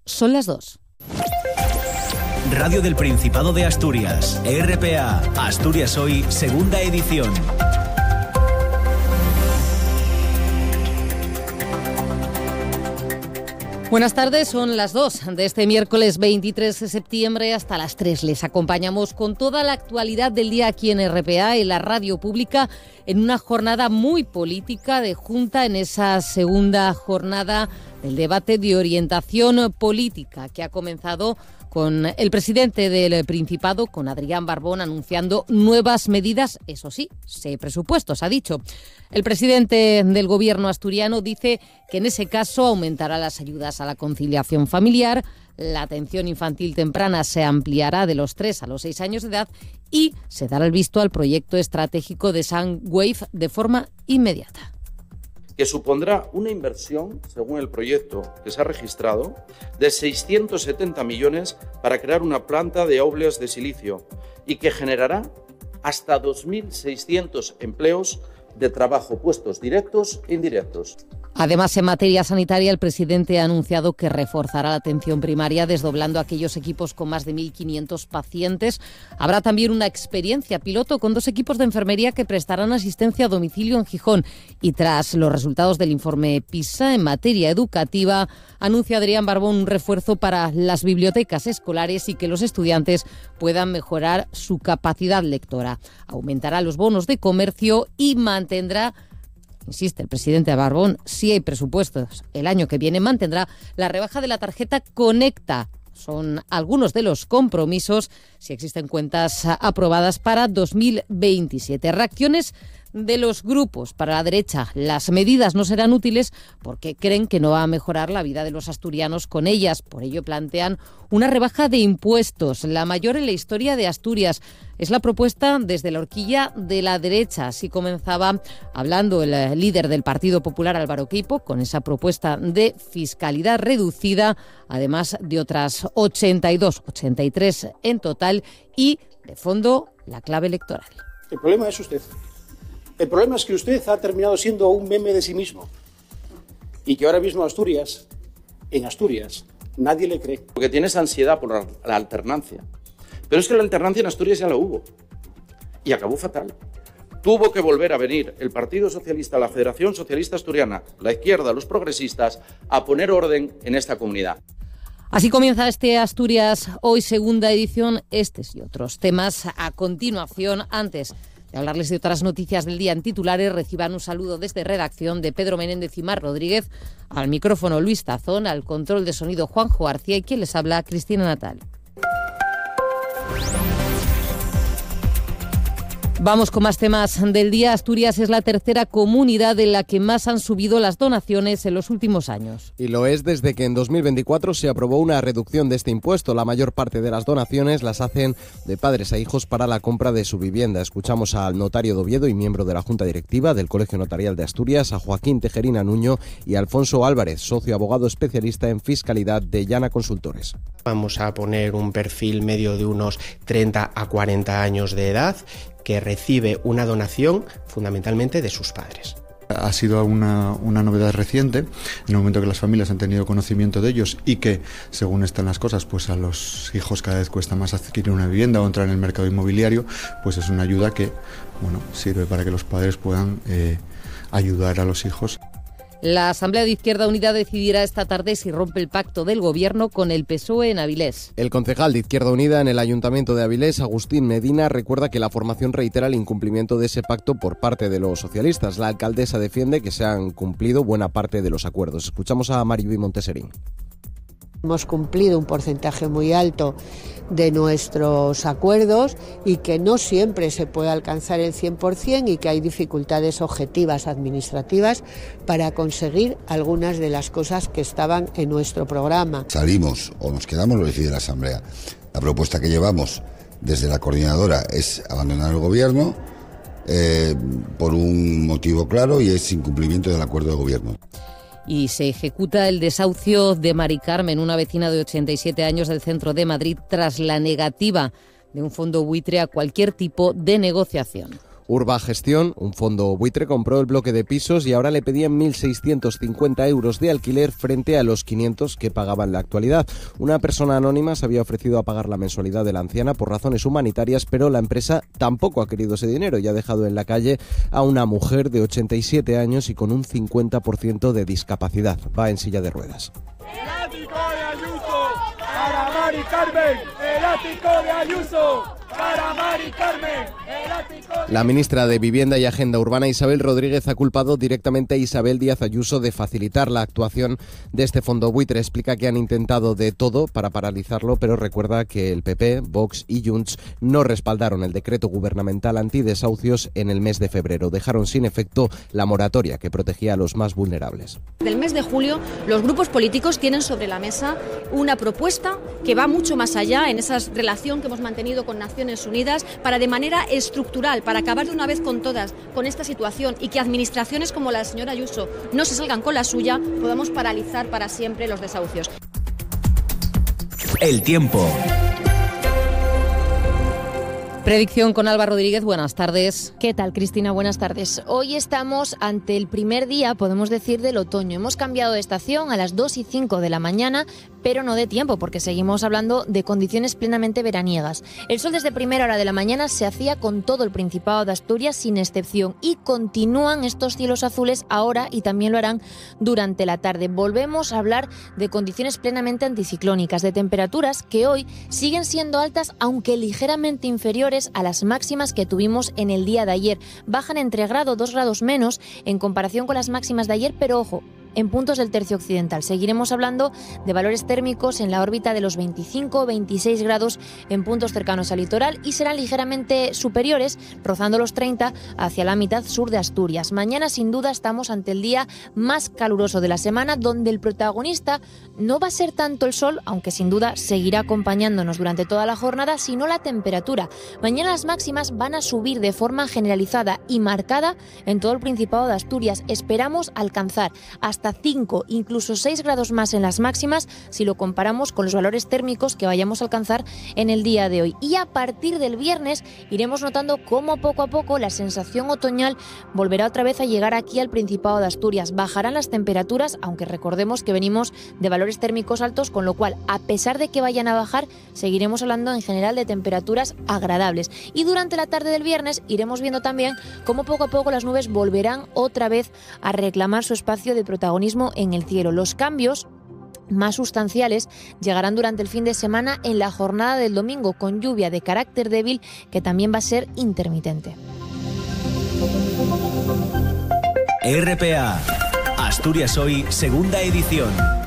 Son las 2. Radio del Principado de Asturias, RPA, Asturias Hoy, segunda edición. Buenas tardes, son las 2 de este miércoles 23 de septiembre hasta las 3. Les acompañamos con toda la actualidad del día aquí en RPA, en la radio pública, en una jornada muy política de Junta, en esa segunda jornada del debate de orientación política que ha comenzado con el presidente del Principado, con Adrián Barbón, anunciando nuevas medidas, eso sí, presupuestos, ha dicho. El presidente del Gobierno asturiano dice que en ese caso aumentará las ayudas a la conciliación familiar, la atención infantil temprana se ampliará de los 3 a los 6 años de edad y se dará el visto al proyecto estratégico de Sunwave de forma inmediata. Que supondrá una inversión, según el proyecto que se ha registrado, de 670 millones para crear una planta de óleos de silicio y que generará hasta 2.600 empleos de trabajo, puestos directos e indirectos. Además, en materia sanitaria, el presidente ha anunciado que reforzará la atención primaria desdoblando aquellos equipos con más de 1.500 pacientes. Habrá también una experiencia piloto con 2 equipos de enfermería que prestarán asistencia a domicilio en Gijón. Y tras los resultados del informe PISA en materia educativa, anuncia Adrián Barbón un refuerzo para las bibliotecas escolares y que los estudiantes puedan mejorar su capacidad lectora. Aumentará los bonos de comercio y mantendrá, insiste el presidente Barbón, si hay presupuestos el año que viene, mantendrá la rebaja de la tarjeta Conecta. Son algunos de los compromisos si existen cuentas aprobadas para 2027. Reacciones de los grupos para la derecha. Las medidas no serán útiles porque creen que no va a mejorar la vida de los asturianos con ellas. Por ello plantean una rebaja de impuestos, la mayor en la historia de Asturias. Es la propuesta desde la horquilla de la derecha. Así comenzaba hablando el líder del Partido Popular, Álvaro Queipo, con esa propuesta de fiscalidad reducida, además de otras 82, 83 en total, y de fondo la clave electoral. El problema es usted. El problema es que usted ha terminado siendo un meme de sí mismo y que ahora mismo en Asturias, nadie le cree. Porque tienes ansiedad por la alternancia. Pero es que la alternancia en Asturias ya la hubo y acabó fatal. Tuvo que volver a venir el Partido Socialista, la Federación Socialista Asturiana, la izquierda, los progresistas, a poner orden en esta comunidad. Así comienza este Asturias Hoy, segunda edición. Estos y otros temas a continuación. Antes de hablarles de otras noticias del día en titulares, reciban un saludo desde redacción de Pedro Menéndez y Mar Rodríguez, al micrófono Luis Tazón, al control de sonido Juanjo García y quien les habla, Cristina Natal. Vamos con más temas del día. Asturias es la tercera comunidad en la que más han subido las donaciones en los últimos años. Y lo es desde que en 2024 se aprobó una reducción de este impuesto. La mayor parte de las donaciones las hacen de padres a hijos para la compra de su vivienda. Escuchamos al notario de Oviedo y miembro de la Junta Directiva del Colegio Notarial de Asturias, a Joaquín Tejerina Nuño y a Alfonso Álvarez, socio abogado especialista en fiscalidad de Llana Consultores. Vamos a poner un perfil medio de unos 30 a 40 años de edad, que recibe una donación fundamentalmente de sus padres. Ha sido una novedad reciente, en el momento que las familias han tenido conocimiento de ellos y que, según están las cosas, pues a los hijos cada vez cuesta más adquirir una vivienda o entrar en el mercado inmobiliario, pues es una ayuda que, sirve para que los padres puedan ayudar a los hijos. La Asamblea de Izquierda Unida decidirá esta tarde si rompe el pacto del Gobierno con el PSOE en Avilés. El concejal de Izquierda Unida en el Ayuntamiento de Avilés, Agustín Medina, recuerda que la formación reitera el incumplimiento de ese pacto por parte de los socialistas. La alcaldesa defiende que se han cumplido buena parte de los acuerdos. Escuchamos a Mariby Monteserín. Hemos cumplido un porcentaje muy alto de nuestros acuerdos y que no siempre se puede alcanzar el 100% y que hay dificultades objetivas administrativas para conseguir algunas de las cosas que estaban en nuestro programa. Salimos o nos quedamos, lo decide la Asamblea. La propuesta que llevamos desde la coordinadora es abandonar el Gobierno por un motivo claro y es incumplimiento del acuerdo de Gobierno. Y se ejecuta el desahucio de Mari Carmen, una vecina de 87 años del centro de Madrid, tras la negativa de un fondo buitre a cualquier tipo de negociación. Urbagestión, un fondo buitre, compró el bloque de pisos y ahora le pedían 1.650 euros de alquiler frente a los 500 que pagaba en la actualidad. Una persona anónima se había ofrecido a pagar la mensualidad de la anciana por razones humanitarias, pero la empresa tampoco ha querido ese dinero y ha dejado en la calle a una mujer de 87 años y con un 50% de discapacidad. Va en silla de ruedas. ¡El ático de Ayuso! ¡Para Mari Carmen! ¡El ático de Ayuso! ¡Para Mari Carmen! ¡El ático! La ministra de Vivienda y Agenda Urbana, Isabel Rodríguez, ha culpado directamente a Isabel Díaz Ayuso de facilitar la actuación de este fondo buitre. Explica que han intentado de todo para paralizarlo, pero recuerda que el PP, Vox y Junts no respaldaron el decreto gubernamental antidesahucios en el mes de febrero. Dejaron sin efecto la moratoria que protegía a los más vulnerables. Del mes de julio, los grupos políticos tienen sobre la mesa una propuesta que va mucho más allá en esa relación que hemos mantenido con Naciones Unidas para, de manera estructural, para acabar de una vez con todas con esta situación y que administraciones como la señora Ayuso no se salgan con la suya, podamos paralizar para siempre los desahucios. El tiempo. Predicción con Alba Rodríguez, buenas tardes. ¿Qué tal, Cristina? Buenas tardes. Hoy estamos ante el primer día, podemos decir, del otoño. Hemos cambiado de estación a las 2:05 de la mañana, pero no de tiempo, porque seguimos hablando de condiciones plenamente veraniegas. El sol desde primera hora de la mañana se hacía con todo el Principado de Asturias, sin excepción, y continúan estos cielos azules ahora y también lo harán durante la tarde. Volvemos a hablar de condiciones plenamente anticiclónicas, de temperaturas que hoy siguen siendo altas, aunque ligeramente inferiores a las máximas que tuvimos en el día de ayer. Bajan entre grado, 2 grados menos en comparación con las máximas de ayer, pero ojo, en puntos del tercio occidental. Seguiremos hablando de valores térmicos en la órbita de los 25-26 grados en puntos cercanos al litoral y serán ligeramente superiores, rozando los 30 hacia la mitad sur de Asturias. Mañana, sin duda, estamos ante el día más caluroso de la semana, donde el protagonista no va a ser tanto el sol, aunque sin duda seguirá acompañándonos durante toda la jornada, sino la temperatura. Mañana las máximas van a subir de forma generalizada y marcada en todo el Principado de Asturias. Esperamos alcanzar hasta 5, incluso 6 grados más en las máximas si lo comparamos con los valores térmicos que vayamos a alcanzar en el día de hoy. Y a partir del viernes iremos notando cómo poco a poco la sensación otoñal volverá otra vez a llegar aquí al Principado de Asturias. Bajarán las temperaturas, aunque recordemos que venimos de valores térmicos altos, con lo cual, a pesar de que vayan a bajar, seguiremos hablando en general de temperaturas agradables. Y durante la tarde del viernes iremos viendo también cómo poco a poco las nubes volverán otra vez a reclamar su espacio de protagonismo en el cielo. Los cambios más sustanciales llegarán durante el fin de semana en la jornada del domingo, con lluvia de carácter débil que también va a ser intermitente. RPA, Asturias Hoy, segunda edición.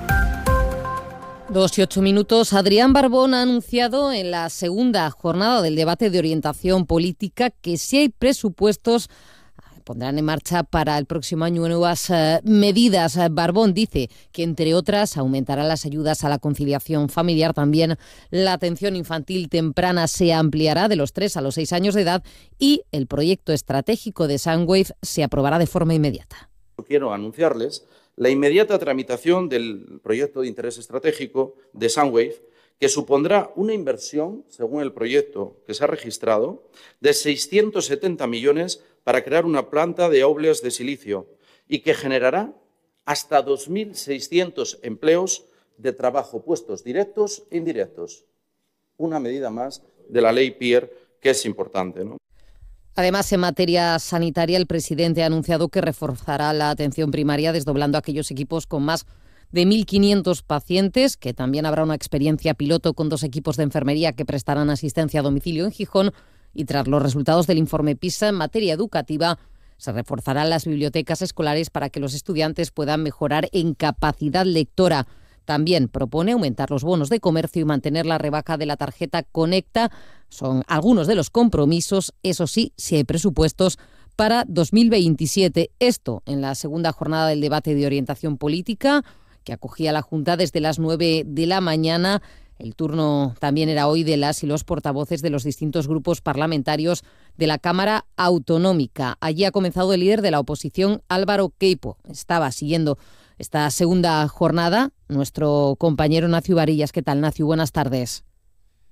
2:08. Adrián Barbón ha anunciado en la segunda jornada del debate de orientación política que si hay presupuestos pondrán en marcha para el próximo año nuevas medidas. Barbón dice que, entre otras, aumentará las ayudas a la conciliación familiar. También la atención infantil temprana se ampliará de los 3 a los 6 años de edad y el proyecto estratégico de Sunwave se aprobará de forma inmediata. Quiero anunciarles la inmediata tramitación del proyecto de interés estratégico de Sunwave, que supondrá una inversión, según el proyecto que se ha registrado, de 670 millones para crear una planta de óleos de silicio y que generará hasta 2.600 empleos de trabajo, puestos directos e indirectos. Una medida más de la ley Pier que es importante, ¿no? Además, en materia sanitaria, el presidente ha anunciado que reforzará la atención primaria desdoblando aquellos equipos con más de 1.500 pacientes, que también habrá una experiencia piloto con 2 equipos de enfermería que prestarán asistencia a domicilio en Gijón. Y tras los resultados del informe PISA en materia educativa, se reforzarán las bibliotecas escolares para que los estudiantes puedan mejorar en capacidad lectora. También propone aumentar los bonos de comercio y mantener la rebaja de la tarjeta Conecta. Son algunos de los compromisos, eso sí, si hay presupuestos para 2027. Esto en la segunda jornada del debate de orientación política, que acogía la Junta desde las 9 de la mañana. El turno también era hoy de las y los portavoces de los distintos grupos parlamentarios de la Cámara Autonómica. Allí ha comenzado el líder de la oposición, Álvaro Queipo. Estaba siguiendo esta segunda jornada nuestro compañero Nacio Varillas. ¿Qué tal, Nacio? Buenas tardes.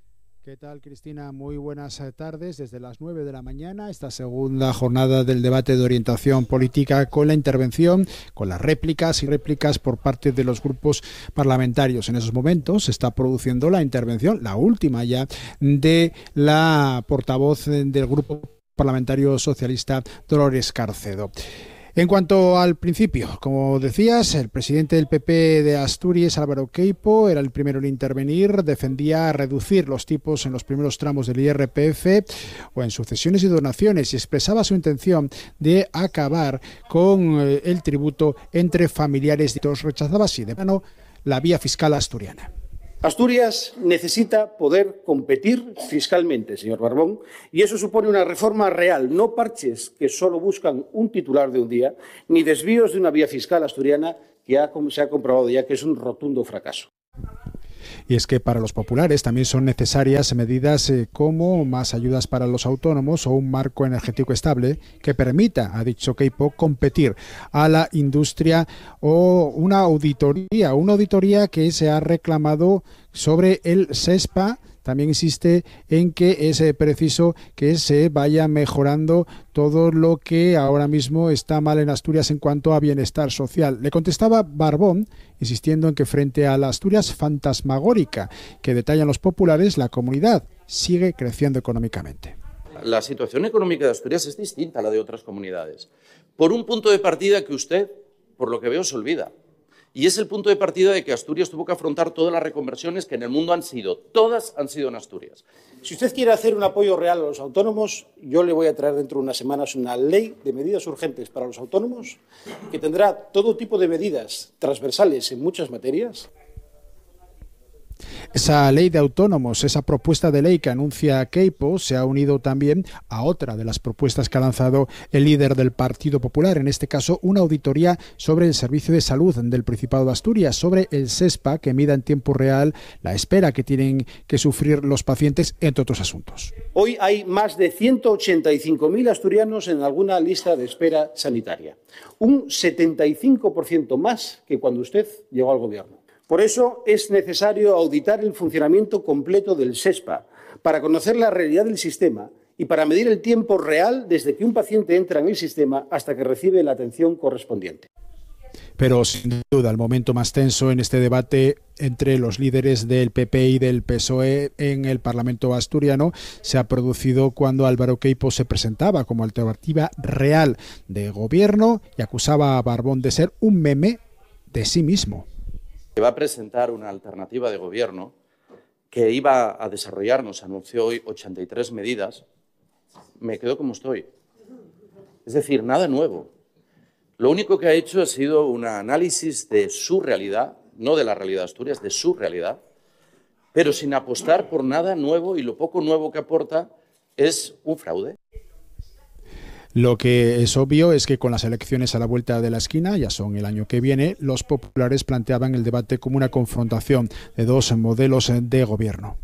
¿Qué tal, Cristina? Muy buenas tardes. Desde las 9 de la mañana, esta segunda jornada del debate de orientación política con la intervención, con las réplicas y réplicas por parte de los grupos parlamentarios. En esos momentos se está produciendo la intervención, la última ya, de la portavoz del Grupo Parlamentario Socialista, Dolores Carcedo. En cuanto al principio, como decías, el presidente del PP de Asturias, Álvaro Queipo, era el primero en intervenir, defendía reducir los tipos en los primeros tramos del IRPF o en sucesiones y donaciones y expresaba su intención de acabar con el tributo entre familiares. Rechazaba así de plano la vía fiscal asturiana. Asturias necesita poder competir fiscalmente, señor Barbón, y eso supone una reforma real, no parches que solo buscan un titular de un día, ni desvíos de una vía fiscal asturiana que se ha comprobado ya que es un rotundo fracaso. Y es que para los populares también son necesarias medidas como más ayudas para los autónomos o un marco energético estable que permita, ha dicho Queipo, competir a la industria o una auditoría que se ha reclamado sobre el SESPA. También insiste en que es preciso que se vaya mejorando todo lo que ahora mismo está mal en Asturias en cuanto a bienestar social. Le contestaba Barbón, insistiendo en que frente a la Asturias fantasmagórica que detallan los populares, la comunidad sigue creciendo económicamente. La situación económica de Asturias es distinta a la de otras comunidades, por un punto de partida que usted, por lo que veo, se olvida. Y es el punto de partida de que Asturias tuvo que afrontar todas las reconversiones que en el mundo todas han sido en Asturias. Si usted quiere hacer un apoyo real a los autónomos, yo le voy a traer dentro de unas semanas una ley de medidas urgentes para los autónomos que tendrá todo tipo de medidas transversales en muchas materias. Esa ley de autónomos, esa propuesta de ley que anuncia Queipo, se ha unido también a otra de las propuestas que ha lanzado el líder del Partido Popular, en este caso una auditoría sobre el servicio de salud del Principado de Asturias, sobre el SESPA, que mida en tiempo real la espera que tienen que sufrir los pacientes, entre otros asuntos. Hoy hay más de 185.000 asturianos en alguna lista de espera sanitaria, un 75% más que cuando usted llegó al gobierno. Por eso es necesario auditar el funcionamiento completo del SESPA para conocer la realidad del sistema y para medir el tiempo real desde que un paciente entra en el sistema hasta que recibe la atención correspondiente. Pero sin duda el momento más tenso en este debate entre los líderes del PP y del PSOE en el Parlamento asturiano se ha producido cuando Álvaro Queipo se presentaba como alternativa real de gobierno y acusaba a Barbón de ser un meme de sí mismo. Que va a presentar una alternativa de gobierno que iba a desarrollar, nos anunció hoy 83 medidas, me quedo como estoy. Es decir, nada nuevo. Lo único que ha hecho ha sido un análisis de su realidad, no de la realidad de Asturias, de su realidad, pero sin apostar por nada nuevo, y lo poco nuevo que aporta es un fraude. Lo que es obvio es que con las elecciones a la vuelta de la esquina, ya son el año que viene, los populares planteaban el debate como una confrontación de dos modelos de gobierno.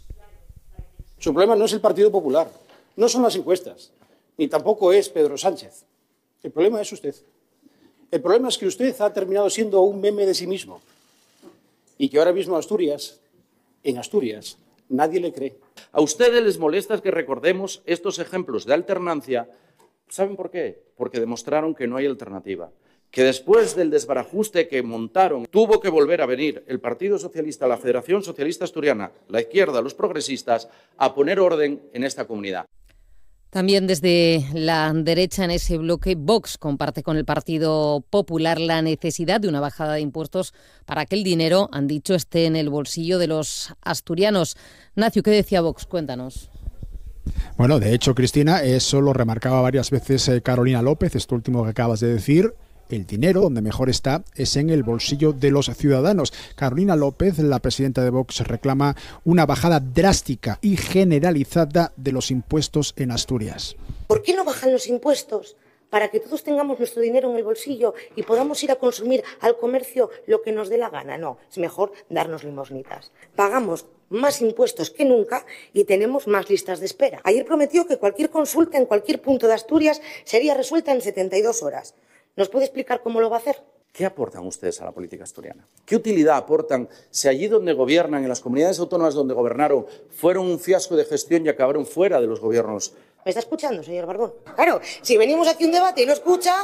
Su problema no es el Partido Popular, no son las encuestas, ni tampoco es Pedro Sánchez. El problema es usted. El problema es que usted ha terminado siendo un meme de sí mismo y que ahora mismo en Asturias, nadie le cree. A ustedes les molesta que recordemos estos ejemplos de alternancia. ¿Saben por qué? Porque demostraron que no hay alternativa. Que después del desbarajuste que montaron, tuvo que volver a venir el Partido Socialista, la Federación Socialista Asturiana, la izquierda, los progresistas, a poner orden en esta comunidad. También desde la derecha en ese bloque, Vox comparte con el Partido Popular la necesidad de una bajada de impuestos para que el dinero, han dicho, esté en el bolsillo de los asturianos. Nacio, ¿qué decía Vox? Cuéntanos. Bueno, de hecho, Cristina, eso lo remarcaba varias veces Carolina López, esto último que acabas de decir. El dinero, donde mejor está, es en el bolsillo de los ciudadanos. Carolina López, la presidenta de Vox, reclama una bajada drástica y generalizada de los impuestos en Asturias. ¿Por qué no bajan los impuestos? Para que todos tengamos nuestro dinero en el bolsillo y podamos ir a consumir al comercio lo que nos dé la gana. No, es mejor darnos limosnitas. Pagamos más impuestos que nunca y tenemos más listas de espera. Ayer prometió que cualquier consulta en cualquier punto de Asturias sería resuelta en 72 horas. ¿Nos puede explicar cómo lo va a hacer? ¿Qué aportan ustedes a la política asturiana? ¿Qué utilidad aportan si allí donde gobiernan, en las comunidades autónomas donde gobernaron, fueron un fiasco de gestión y acabaron fuera de los gobiernos? ¿Me está escuchando, señor Barbón? Claro, si venimos aquí a un debate y no escucha...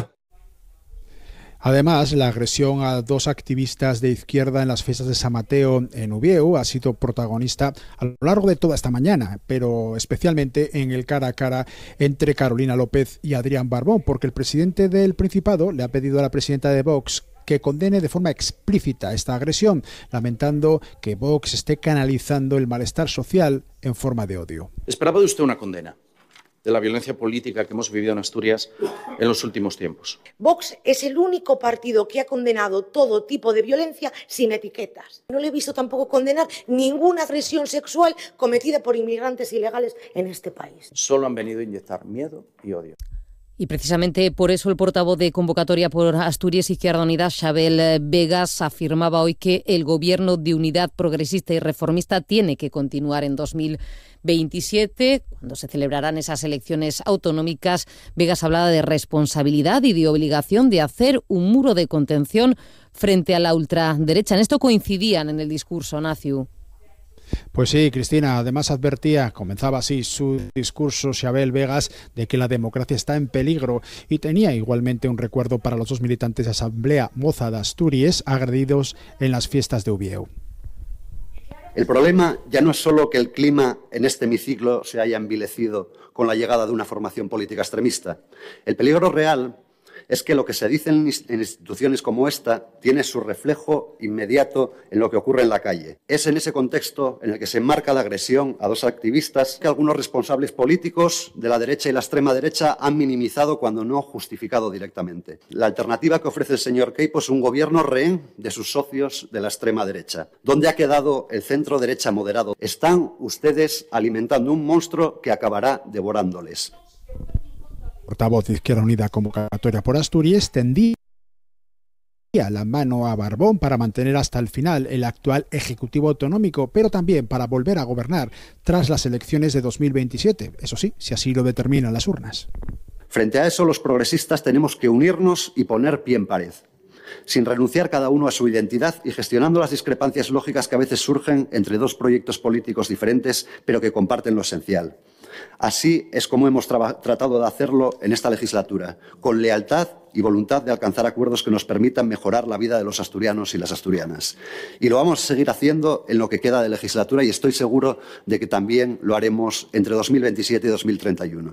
Además, la agresión a dos activistas de izquierda en las fiestas de San Mateo en Ubieu ha sido protagonista a lo largo de toda esta mañana, pero especialmente en el cara a cara entre Carolina López y Adrián Barbón, porque el presidente del Principado le ha pedido a la presidenta de Vox que condene de forma explícita esta agresión, lamentando que Vox esté canalizando el malestar social en forma de odio. ¿Esperaba de usted una condena de la violencia política que hemos vivido en Asturias en los últimos tiempos? Vox es el único partido que ha condenado todo tipo de violencia sin etiquetas. No le he visto tampoco condenar ninguna agresión sexual cometida por inmigrantes ilegales en este país. Solo han venido a inyectar miedo y odio. Y precisamente por eso el portavoz de Convocatoria por Asturias Izquierda Unida, Xabel Vegas, afirmaba hoy que el gobierno de unidad progresista y reformista tiene que continuar en 2027, cuando se celebrarán esas elecciones autonómicas. Vegas hablaba de responsabilidad y de obligación de hacer un muro de contención frente a la ultraderecha. En esto coincidían en el discurso, Naciu. Pues sí, Cristina, además comenzaba así su discurso Xabel Vegas, de que la democracia está en peligro, y tenía igualmente un recuerdo para los dos militantes de Asamblea Moza de Asturias agredidos en las fiestas de Ubieu. El problema ya no es solo que el clima en este hemiciclo se haya envilecido con la llegada de una formación política extremista. El peligro real es que lo que se dice en instituciones como esta tiene su reflejo inmediato en lo que ocurre en la calle. Es en ese contexto en el que se enmarca la agresión a dos activistas que algunos responsables políticos de la derecha y la extrema derecha han minimizado cuando no justificado directamente. La alternativa que ofrece el señor Queipo es un gobierno rehén de sus socios de la extrema derecha. ¿Dónde ha quedado el centro derecha moderado? Están ustedes alimentando un monstruo que acabará devorándoles. Portavoz de Izquierda Unida Convocatoria por Asturias tendía la mano a Barbón para mantener hasta el final el actual Ejecutivo Autonómico, pero también para volver a gobernar tras las elecciones de 2027, eso sí, si así lo determinan las urnas. Frente a eso, los progresistas tenemos que unirnos y poner pie en pared, sin renunciar cada uno a su identidad y gestionando las discrepancias lógicas que a veces surgen entre dos proyectos políticos diferentes, pero que comparten lo esencial. Así es como hemos tratado de hacerlo en esta legislatura, con lealtad y voluntad de alcanzar acuerdos que nos permitan mejorar la vida de los asturianos y las asturianas. Y lo vamos a seguir haciendo en lo que queda de legislatura, y estoy seguro de que también lo haremos entre 2027 y 2031.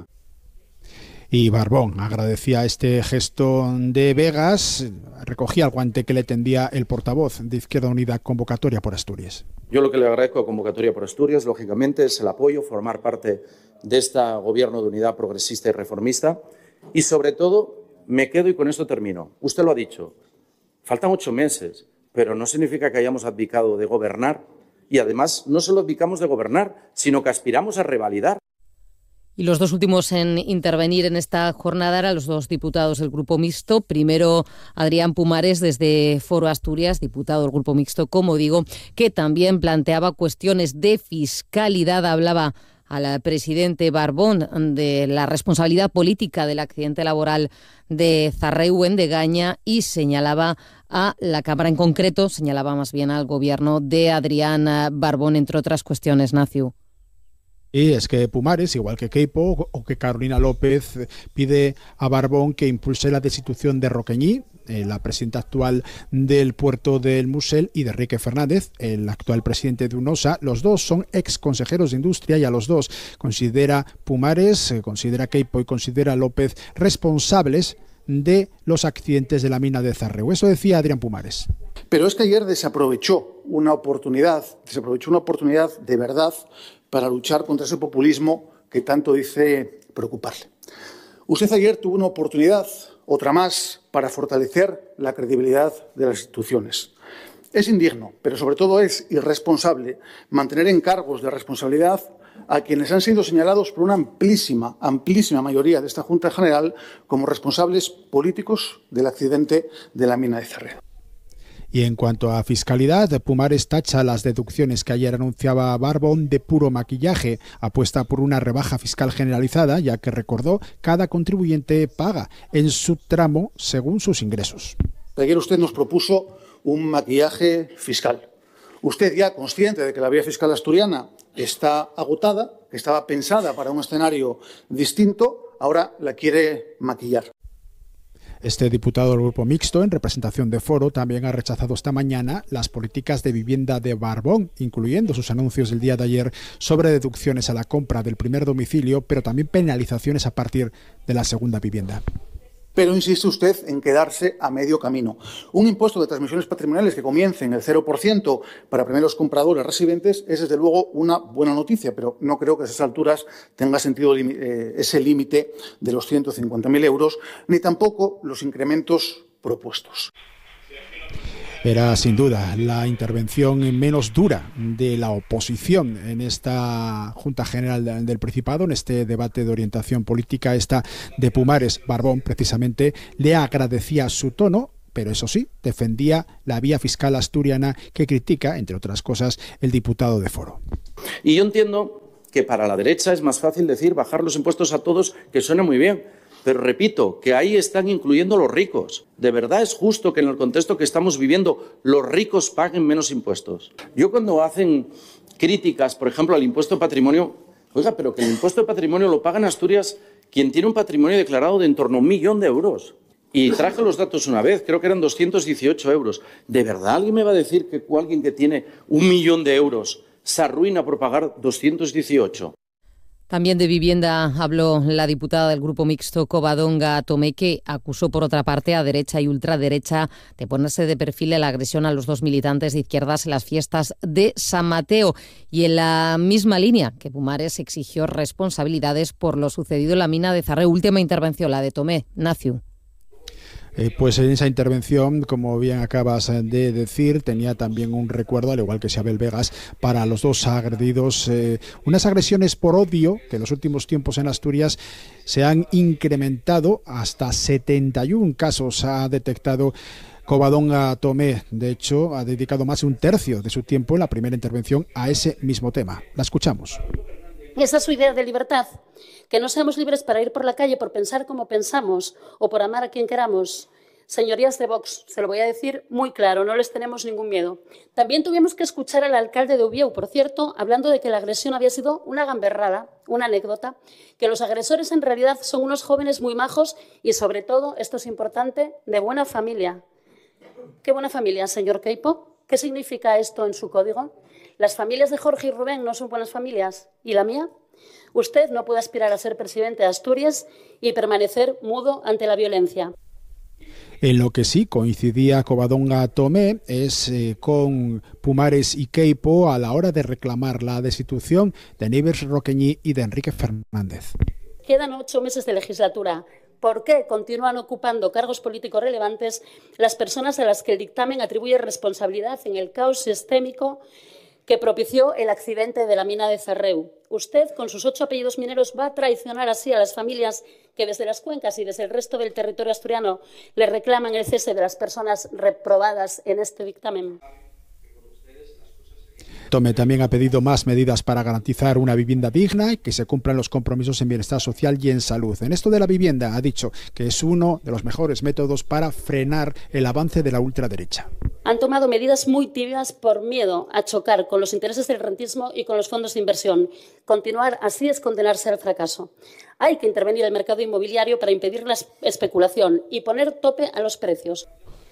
Y Barbón agradecía este gesto de Vegas, recogía el guante que le tendía el portavoz de Izquierda Unida Convocatoria por Asturias. Yo lo que le agradezco a Convocatoria por Asturias, lógicamente, es el apoyo, formar parte de este gobierno de unidad progresista y reformista, y sobre todo me quedo, y con esto termino, usted lo ha dicho, faltan 8 meses, pero no significa que hayamos abdicado de gobernar, y además no solo abdicamos de gobernar, sino que aspiramos a revalidar. Y los dos últimos en intervenir en esta jornada eran los dos diputados del Grupo Mixto. Primero, Adrián Pumares, desde Foro Asturias, diputado del Grupo Mixto, como digo, que también planteaba cuestiones de fiscalidad. Hablaba al presidente Barbón de la responsabilidad política del accidente laboral de Zarreu en Degaña y señalaba a la Cámara en concreto, señalaba más bien al gobierno de Adrián Barbón, entre otras cuestiones, Naciu. Y es que Pumares, igual que Queipo o que Carolina López, pide a Barbón que impulse la destitución de Roqueñí, la presidenta actual del puerto del Musel, y de Enrique Fernández, el actual presidente de UNOSA. Los dos son ex consejeros de Industria y a los dos considera Pumares, considera Queipo y considera López responsables de los accidentes de la mina de Zarreu. Eso decía Adrián Pumares. Pero es que ayer desaprovechó una oportunidad de verdad para luchar contra ese populismo que tanto dice preocuparle. Usted ayer tuvo una oportunidad, otra más, para fortalecer la credibilidad de las instituciones. Es indigno, pero sobre todo es irresponsable mantener en cargos de responsabilidad a quienes han sido señalados por una amplísima mayoría de esta Junta General como responsables políticos del accidente de la mina de Zarreu. Y en cuanto a fiscalidad, Pumares tacha las deducciones que ayer anunciaba Barbón de puro maquillaje. Apuesta por una rebaja fiscal generalizada, ya que recordó, cada contribuyente paga en su tramo según sus ingresos. Ayer usted nos propuso un maquillaje fiscal. Usted, ya consciente de que la vía fiscal asturiana está agotada, que estaba pensada para un escenario distinto, ahora la quiere maquillar. Este diputado del Grupo Mixto, en representación de Foro, también ha rechazado esta mañana las políticas de vivienda de Barbón, incluyendo sus anuncios del día de ayer sobre deducciones a la compra del primer domicilio, pero también penalizaciones a partir de la segunda vivienda. Pero insiste usted en quedarse a medio camino. Un impuesto de transmisiones patrimoniales que comience en el 0% para primeros compradores residentes es, desde luego, una buena noticia, pero no creo que a esas alturas tenga sentido ese límite de los 150.000 euros, ni tampoco los incrementos propuestos. Era sin duda la intervención menos dura de la oposición en esta Junta General del Principado, en este debate de orientación política. Esta de Pumares. Barbón, precisamente, le agradecía su tono, pero eso sí, defendía la vía fiscal asturiana que critica, entre otras cosas, el diputado de Foro. Y yo entiendo que para la derecha es más fácil decir bajar los impuestos a todos, que suena muy bien. Pero repito, que ahí están incluyendo los ricos. ¿De verdad es justo que en el contexto que estamos viviendo los ricos paguen menos impuestos? Yo, cuando hacen críticas, por ejemplo, al impuesto de patrimonio, oiga, pero que el impuesto de patrimonio lo paga en Asturias quien tiene un patrimonio declarado de en torno a 1 millón de euros. Y traje los datos una vez, creo que eran 218 euros. ¿De verdad alguien me va a decir que alguien que tiene 1 millón de euros se arruina por pagar 218? También de vivienda habló la diputada del Grupo Mixto Covadonga Tomé, que acusó por otra parte a derecha y ultraderecha de ponerse de perfil en la agresión a los 2 militantes de izquierdas en las fiestas de San Mateo. Y en la misma línea que Pumares exigió responsabilidades por lo sucedido en la mina de Zarreu. Última intervención, la de Tomé. Nacio. Pues en esa intervención, como bien acabas de decir, tenía también un recuerdo, al igual que Isabel Vegas, para los dos agredidos. Unas agresiones por odio que en los últimos tiempos en Asturias se han incrementado hasta 71 casos. Ha detectado Covadonga Tomé. De hecho, ha dedicado más de un tercio de su tiempo en la primera intervención a ese mismo tema. La escuchamos. Esa es su idea de libertad, que no seamos libres para ir por la calle, por pensar como pensamos o por amar a quien queramos. Señorías de Vox, se lo voy a decir muy claro, no les tenemos ningún miedo. También tuvimos que escuchar al alcalde de Ubieu, por cierto, hablando de que la agresión había sido una gamberrada, una anécdota, que los agresores en realidad son unos jóvenes muy majos y, sobre todo, esto es importante, de buena familia. ¿Qué buena familia, señor Queipo? ¿Qué significa esto en su código? ¿Las familias de Jorge y Rubén no son buenas familias? ¿Y la mía? Usted no puede aspirar a ser presidente de Asturias y permanecer mudo ante la violencia. En lo que sí coincidía Covadonga Tomé es con Pumares y Queipo a la hora de reclamar la destitución de Nieves Roqueñi y de Enrique Fernández. Quedan 8 meses de legislatura. ¿Por qué continúan ocupando cargos políticos relevantes las personas a las que el dictamen atribuye responsabilidad en el caos sistémico que propició el accidente de la mina de Zarreu? Usted, con sus 8 apellidos mineros, va a traicionar así a las familias que desde las cuencas y desde el resto del territorio asturiano le reclaman el cese de las personas reprobadas en este dictamen. Tomé también ha pedido más medidas para garantizar una vivienda digna y que se cumplan los compromisos en bienestar social y en salud. En esto de la vivienda ha dicho que es uno de los mejores métodos para frenar el avance de la ultraderecha. Han tomado medidas muy tibias por miedo a chocar con los intereses del rentismo y con los fondos de inversión. Continuar así es condenarse al fracaso. Hay que intervenir el mercado inmobiliario para impedir la especulación y poner tope a los precios.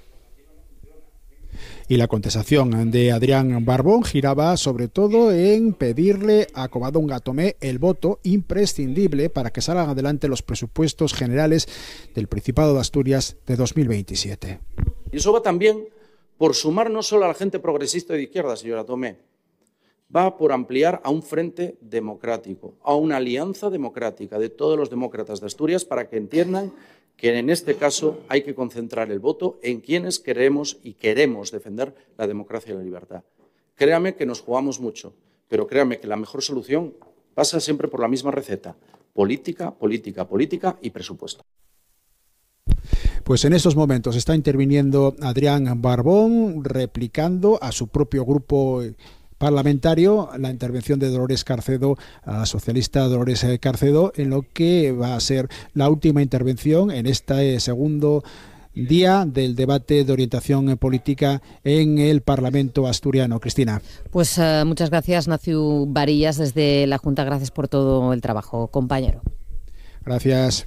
Y la contestación de Adrián Barbón giraba sobre todo en pedirle a Covadonga Tomé el voto imprescindible para que salgan adelante los presupuestos generales del Principado de Asturias de 2027. Y eso va también por sumar no solo a la gente progresista y de izquierda, señora Tomé, va por ampliar a un frente democrático, a una alianza democrática de todos los demócratas de Asturias para que entiendan que en este caso hay que concentrar el voto en quienes queremos defender la democracia y la libertad. Créame que nos jugamos mucho, pero créame que la mejor solución pasa siempre por la misma receta: política, política, política y presupuesto. Pues en estos momentos está interviniendo Adrián Barbón, replicando a su propio grupo parlamentario la intervención de Dolores Carcedo, a la socialista Dolores Carcedo, en lo que va a ser la última intervención en este segundo día del debate de orientación política en el Parlamento asturiano. Cristina. Pues muchas gracias, Nacio Varillas, desde la Junta. Gracias por todo el trabajo, compañero. Gracias.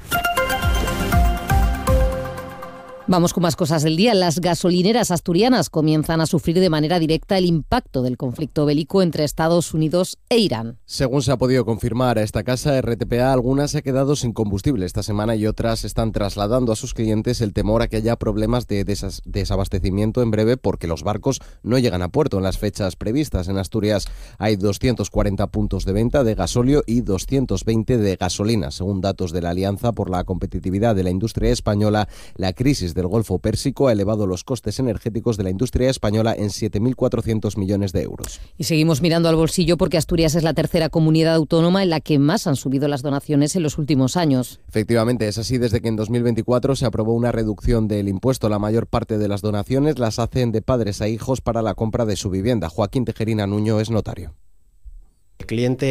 Vamos con más cosas del día. Las gasolineras asturianas comienzan a sufrir de manera directa el impacto del conflicto bélico entre Estados Unidos e Irán. Según se ha podido confirmar a esta casa RTPA, algunas se ha quedado sin combustible esta semana y otras están trasladando a sus clientes el temor a que haya problemas de desabastecimiento en breve porque los barcos no llegan a puerto en las fechas previstas. En Asturias hay 240 puntos de venta de gasóleo y 220 de gasolina. Según datos de la Alianza por la Competitividad de la Industria Española, la crisis del Golfo Pérsico ha elevado los costes energéticos de la industria española en 7.400 millones de euros. Y seguimos mirando al bolsillo porque Asturias es la tercera comunidad autónoma en la que más han subido las donaciones en los últimos años. Efectivamente, es así desde que en 2024 se aprobó una reducción del impuesto. La mayor parte de las donaciones las hacen de padres a hijos para la compra de su vivienda. Joaquín Tejerina Nuño es notario. El cliente